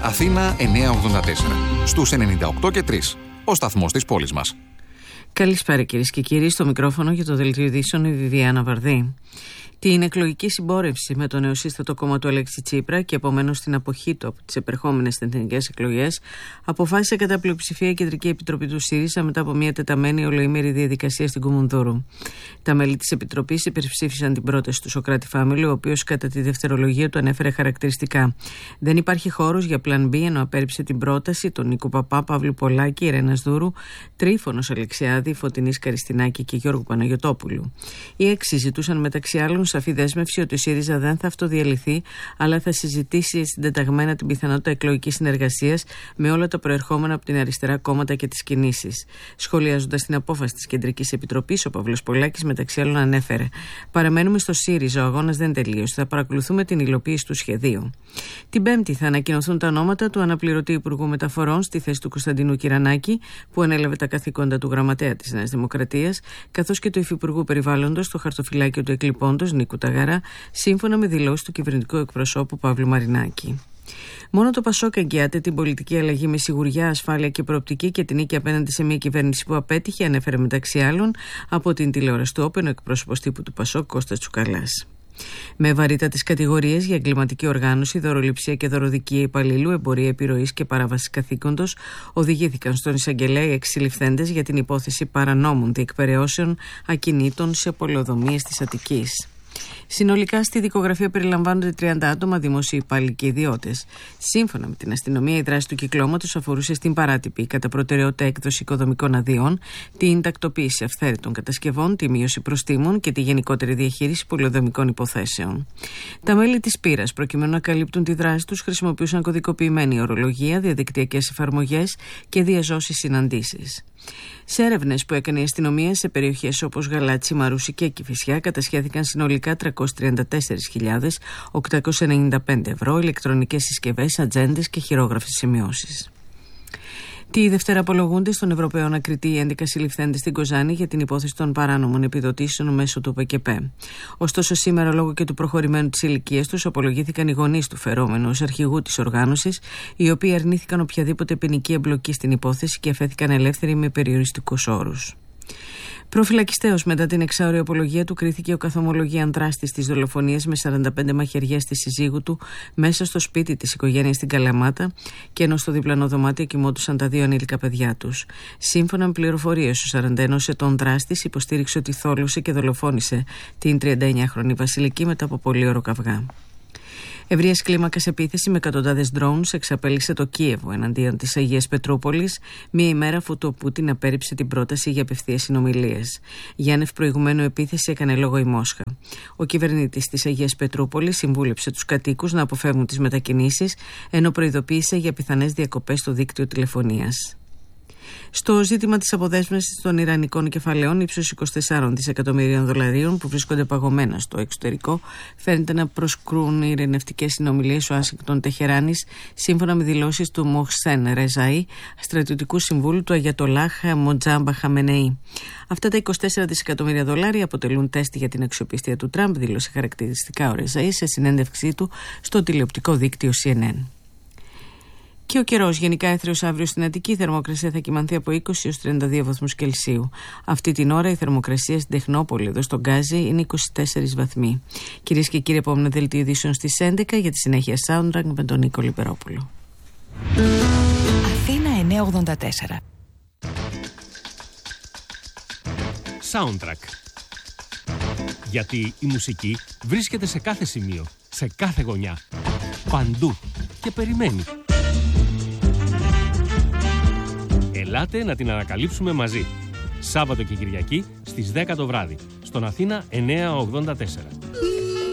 Αθήνα 984. Στους 98 και 3. Ο σταθμός της πόλης μας. Καλησπέρα κυρίες και κύριοι, στο μικρόφωνο για το Δελτίο Ειδήσεων η Βιβιάνα Βαρδί. Την εκλογική συμπόρευση με το νεοσύστατο κόμμα του Αλέξη Τσίπρα και επομένως την αποχή του από τις επερχόμενες εθνικές εκλογές, αποφάσισε κατά πλειοψηφία η Κεντρική Επιτροπή του ΣΥΡΙΖΑ μετά από μια τεταμένη ολοήμερη διαδικασία στην Κουμουνδούρου. Τα μέλη της Επιτροπής υπερψήφισαν την πρόταση του Σωκράτη Φάμιλου, ο οποίος κατά τη δευτερολογία του ανέφερε χαρακτηριστικά: δεν υπάρχει χώρος για πλαν B, ενώ απέρριψε την πρόταση των Νίκου Παπά, Παύλου Πολάκη, Ιρένας Δούρου, Τρίφωνος Αλεξιάδη, Φωτεινής Καριστινάκη και Γιώργου Παναγιωτόπουλου. Οι έξι ζητούσαν μεταξύ άλλων σαφή δέσμευση ότι ο ΣΥΡΙΖΑ δεν θα αυτοδιαλυθεί, αλλά θα συζητήσει συντεταγμένα την πιθανότητα εκλογικής συνεργασίας με όλα τα προερχόμενα από την αριστερά κόμματα και τις κινήσεις. Σχολιάζοντας την απόφαση της Κεντρικής Επιτροπής, ο Παύλος Πολάκης μεταξύ άλλων ανέφερε: παραμένουμε στο ΣΥΡΙΖΑ, ο αγώνας δεν τελείωσε. Θα παρακολουθούμε την υλοποίηση του σχεδίου. Την Πέμπτη θα ανακοινωθούν τα ονόματα του αναπληρωτή Υπουργού Μεταφορών στη θέση του Κωνσταντίνου Κυρανάκη, που ανέλαβε τα καθήκοντα του Γραμματέα της Νέας Δημοκρατίας, καθώς και του Υφυπουργού Περιβάλλοντος στο χαρτοφυλάκιο του εκλειπώντος Νίκου Ταγαρά, σύμφωνα με δηλώσεις του κυβερνητικού εκπροσώπου Παύλου Μαρινάκη. Μόνο το Πασόκ εγγυάται την πολιτική αλλαγή με σιγουριά, ασφάλεια και προοπτική και την νίκη απέναντι σε μια κυβέρνηση που απέτυχε, ανέφερε μεταξύ άλλων από την τηλεόραση του Όπεν ο εκπρόσωπος τύπου του Πασόκ Κώστας Τσουκαλάς. Με βαρύτατες κατηγορίες για εγκληματική οργάνωση, δωροληψία και δωροδικία υπαλλήλου, εμπορία επιρροής και παράβαση καθήκοντος, οδηγήθηκαν στον εισαγγελέα οι εξ-συλληφθέντες για την υπόθεση παρανόμων διεκπεραιώσεων ακινήτων σε πολεοδομίες της Αττικής. Συνολικά στη δικογραφία περιλαμβάνονται 30 άτομα, δημόσιοι υπάλληλοι και ιδιώτες. Σύμφωνα με την αστυνομία, η δράση του κυκλώματος αφορούσε στην παράτυπη κατά προτεραιότητα έκδοση οικοδομικών αδειών, την τακτοποίηση αυθαίρετων κατασκευών, τη μείωση προστίμων και τη γενικότερη διαχείριση πολεοδομικών υποθέσεων. Τα μέλη της πύρας, προκειμένου να καλύπτουν τη δράση τους, χρησιμοποιούσαν κωδικοποιημένη ορολογία, διαδικτυακές εφαρμογές και διαζώσεις συναντήσεις. Σε έρευνες που έκανε η αστυνομία σε περιοχές όπως Γαλάτσι, Μαρούσι και Κηφισιά, κατασχέθηκαν συνολικά 334.895 ευρώ, ηλεκτρονικές συσκευές, ατζέντες και χειρόγραφες σημειώσεις. Τη Δευτέρα απολογούνται στον Ευρωπαίο ανακριτή οι 11 συλληφθέντες στην Κοζάνη για την υπόθεση των παράνομων επιδοτήσεων μέσω του ΠΚΠ. Ωστόσο, σήμερα, λόγω και του προχωρημένου της ηλικίας τους, απολογήθηκαν οι γονείς του φερόμενου ως αρχηγού της οργάνωσης, οι οποίοι αρνήθηκαν οποιαδήποτε ποινική εμπλοκή στην υπόθεση και αφέθηκαν ελεύθεροι με περιοριστικούς όρους. Προφυλακιστέως μετά την εξάωρη απολογία του, κρίθηκε ο καθομολογίαν δράστης της δολοφονίας με 45 μαχαιριές στη συζύγου του μέσα στο σπίτι της οικογένειας στην Καλαμάτα, και ενώ στο διπλανό δωμάτιο κοιμόντουσαν τα δύο ανήλικα παιδιά τους. Σύμφωνα με πληροφορίες, ο 41 ετών δράστης υποστήριξε ότι θόλωσε και δολοφόνησε την 39χρονη Βασιλική μετά από πολλή ώρα καυγά. Ευρείας κλίμακας επίθεση με εκατοντάδες drones εξαπέλυσε το Κίεβο εναντίον της Αγίας Πετρούπολης, μία ημέρα αφού το Πούτιν απέρριψε την πρόταση για απευθείας συνομιλίες. Για άνευ προηγουμένου επίθεση έκανε λόγο η Μόσχα. Ο κυβερνήτης της Αγίας Πετρούπολης συμβούλεψε τους κατοίκους να αποφεύγουν τις μετακινήσεις, ενώ προειδοποίησε για πιθανές διακοπές στο δίκτυο τηλεφωνίας. Στο ζήτημα της αποδέσμευσης των ιρανικών κεφαλαίων ύψους 24 δισεκατομμυρίων δολαρίων που βρίσκονται παγωμένα στο εξωτερικό, φαίνεται να προσκρούν οι ειρηνευτικές συνομιλίες Ουάσιγκτον Τεχεράνης, σύμφωνα με δηλώσεις του Μοχσέν Ρεζαΐ, στρατιωτικού συμβούλου του Αγιατολάχ Μοτζάμπα Χαμενεή. Αυτά τα 24 δισεκατομμύρια δολάρια αποτελούν τεστ για την αξιοπιστία του Τραμπ, δήλωσε χαρακτηριστικά ο Ρεζαΐ σε συνέντευξή του στο τηλεοπτικό δίκτυο CNN. Και ο καιρός γενικά έθριος αύριο στην Αττική, η θερμοκρασία θα κυμανθεί από 20 έως 32 βαθμούς Κελσίου. Αυτή την ώρα η θερμοκρασία στην Τεχνόπολη, εδώ στον Γκάζι, είναι 24 βαθμοί. Κυρίες και κύριοι, επόμενο δελτίο ειδήσεων στις 11 για τη συνέχεια Soundtrack με τον Νίκο Λιπερόπουλο. Αθήνα 984. Soundtrack. Γιατί η μουσική βρίσκεται σε κάθε σημείο, σε κάθε γωνιά, παντού και περιμένει. Ελάτε να την ανακαλύψουμε μαζί. Σάββατο και Κυριακή στις 10 το βράδυ, στον Αθήνα 984.